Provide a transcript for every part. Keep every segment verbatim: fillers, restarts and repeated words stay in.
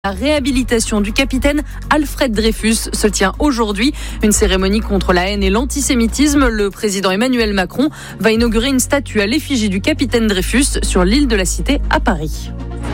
La réhabilitation du capitaine Alfred Dreyfus se tient aujourd'hui. Une cérémonie contre la haine et l'antisémitisme. Le président Emmanuel Macron va inaugurer une statue à l'effigie du capitaine Dreyfus sur l'île de la Cité à Paris.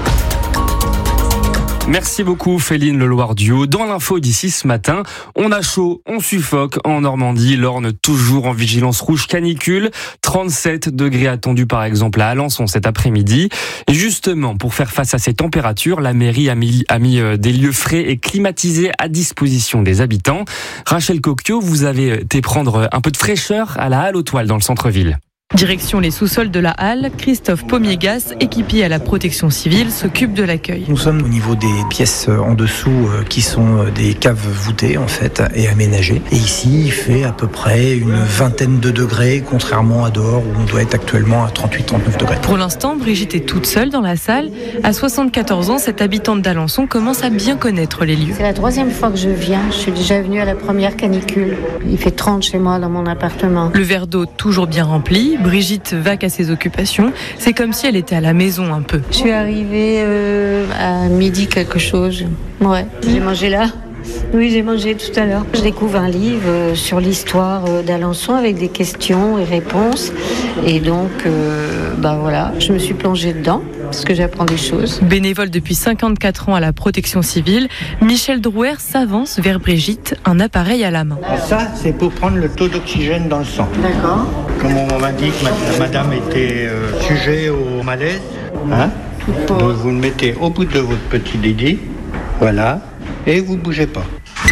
Merci beaucoup Féline Leloir-Duhaut. Dans l'info d'ici ce matin, on a chaud, on suffoque en Normandie. L'Orne toujours en vigilance rouge canicule. trente-sept degrés attendus par exemple à Alençon cet après-midi. Et justement, pour faire face à ces températures, la mairie a mis, a mis des lieux frais et climatisés à disposition des habitants. Rachel Cocchio, vous avez été prendre un peu de fraîcheur à la Halle aux Toiles dans le centre-ville. Direction les sous-sols de la Halle, Christophe Pomiegas, équipier à la protection civile, s'occupe de l'accueil. Nous sommes au niveau des pièces en dessous qui sont des caves voûtées en fait et aménagées. Et ici, il fait à peu près une vingtaine de degrés, contrairement à dehors où on doit être actuellement à trente-huit à trente-neuf degrés. Pour l'instant, Brigitte est toute seule dans la salle. À soixante-quatorze ans, cette habitante d'Alençon commence à bien connaître les lieux. C'est la troisième fois que je viens. Je suis déjà venue à la première canicule. Il fait trente chez moi dans mon appartement. Le verre d'eau toujours bien rempli. Brigitte va qu'à ses occupations. C'est comme si elle était à la maison un peu. Je suis arrivée euh, à midi quelque chose. Ouais, j'ai mangé là. Oui, j'ai mangé tout à l'heure. Je découvre un livre sur l'histoire d'Alençon avec des questions et réponses. Et donc, euh, bah voilà, je me suis plongée dedans parce que j'apprends des choses. Bénévole depuis cinquante-quatre ans à la protection civile, Michel Drouer s'avance vers Brigitte, un appareil à la main. Ça, c'est pour prendre le taux d'oxygène dans le sang. D'accord. Comme on m'a dit que madame était euh, sujet au malaise, hein, donc vous le mettez au bout de votre petit didi, voilà, et vous bougez pas.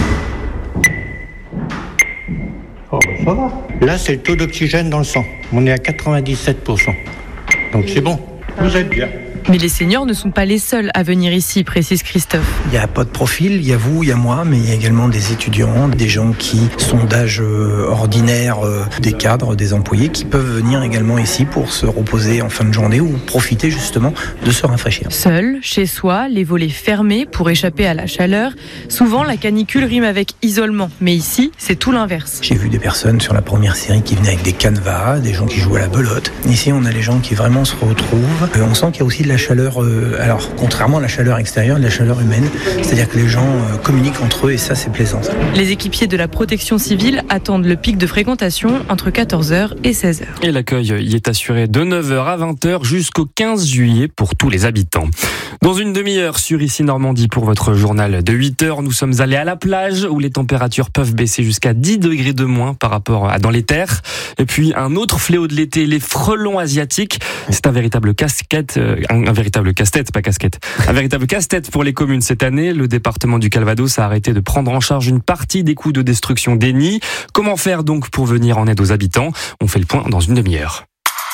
Oh, ça va. Là, c'est le taux d'oxygène dans le sang. On est à quatre-vingt-dix-sept pour cent. Donc c'est bon, vous êtes bien. Mais les seniors ne sont pas les seuls à venir ici, précise Christophe. Il n'y a pas de profil, il y a vous, il y a moi, mais il y a également des étudiants, des gens qui sont d'âge ordinaire, des cadres, des employés qui peuvent venir également ici pour se reposer en fin de journée ou profiter justement de se rafraîchir. Seul, chez soi, les volets fermés pour échapper à la chaleur. Souvent, la canicule rime avec isolement, mais ici, c'est tout l'inverse. J'ai vu des personnes sur la première série qui venaient avec des canevas, des gens qui jouent à la belote. Ici, on a les gens qui vraiment se retrouvent. On sent qu'il y a aussi de la La chaleur, euh, alors contrairement à la chaleur extérieure, de la chaleur humaine, c'est-à-dire que les gens euh, communiquent entre eux et ça c'est plaisant. Ça. Les équipiers de la protection civile attendent le pic de fréquentation entre quatorze heures et seize heures. Et l'accueil y est assuré de neuf heures à vingt heures jusqu'au quinze juillet pour tous les habitants. Dans une demi-heure sur Ici Normandie pour votre journal de huit heures, nous sommes allés à la plage où les températures peuvent baisser jusqu'à dix degrés de moins par rapport à dans les terres. Et puis un autre fléau de l'été, les frelons asiatiques. C'est un véritable casquette, un, un véritable casse-tête, pas casquette. Un véritable casse-tête pour les communes cette année. Le département du Calvados a arrêté de prendre en charge une partie des coûts de destruction des nids. Comment faire donc pour venir en aide aux habitants ? On fait le point dans une demi-heure.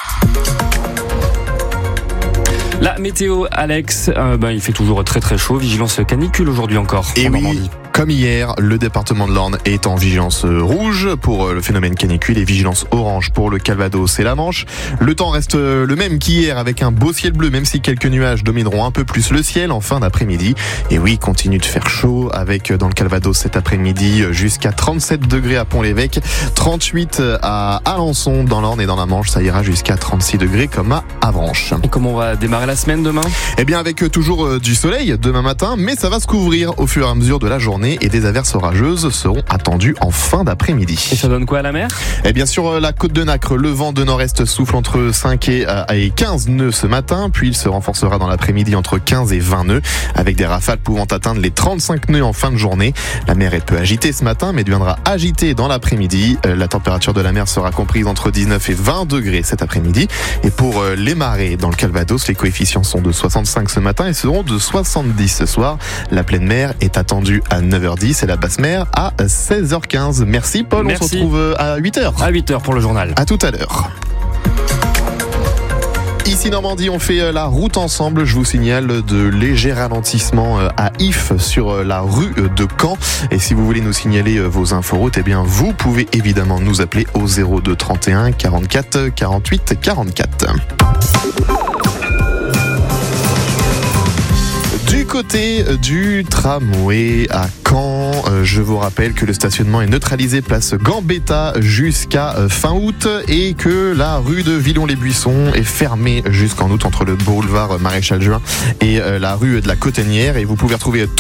La météo, Alex, euh, ben, il fait toujours très très chaud. Vigilance canicule aujourd'hui encore Et en oui. Normandie. Comme hier, le département de l'Orne est en vigilance rouge pour le phénomène canicule et vigilance orange pour le Calvados et la Manche. Le temps reste le même qu'hier avec un beau ciel bleu, même si quelques nuages domineront un peu plus le ciel en fin d'après-midi. Et oui, continue de faire chaud avec dans le Calvados cet après-midi jusqu'à trente-sept degrés à Pont-l'Évêque, trente-huit à Alençon dans l'Orne et dans la Manche. Ça ira jusqu'à trente-six degrés comme à Avranches. Et comment on va démarrer la semaine demain ? Eh bien avec toujours du soleil demain matin, mais ça va se couvrir au fur et à mesure de la journée. Et des averses orageuses seront attendues en fin d'après-midi. Et ça donne quoi à la mer ? Eh bien sur la côte de Nacre, le vent de nord-est souffle entre cinq et quinze nœuds ce matin, puis il se renforcera dans l'après-midi entre quinze et vingt nœuds, avec des rafales pouvant atteindre les trente-cinq nœuds en fin de journée. La mer est peu agitée ce matin, mais deviendra agitée dans l'après-midi. La température de la mer sera comprise entre dix-neuf et vingt degrés cet après-midi. Et pour les marées dans le Calvados, les coefficients sont de soixante-cinq ce matin et seront de soixante-dix ce soir. La pleine mer est attendue à neuf heures dix et la basse mer à seize heures quinze. Merci Paul, Merci. On se retrouve à huit heures. À huit heures pour le journal. À tout à l'heure. Ici Normandie, on fait la route ensemble. Je vous signale de légers ralentissements à If sur la rue de Caen. Et si vous voulez nous signaler vos inforoutes, eh bien vous pouvez évidemment nous appeler au zéro deux trente et un quarante-quatre quarante-huit quarante-quatre. Du Du côté du tramway à Caen, je vous rappelle que le stationnement est neutralisé place Gambetta jusqu'à fin août et que la rue de Villon-les-Buissons est fermée jusqu'en août entre le boulevard Maréchal Juin et la rue de la Cotonnière. Et vous pouvez retrouver tout